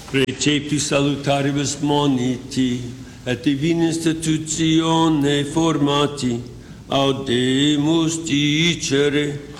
Recepti salutaribus moniti, et divina institutione formati, audemus dicere,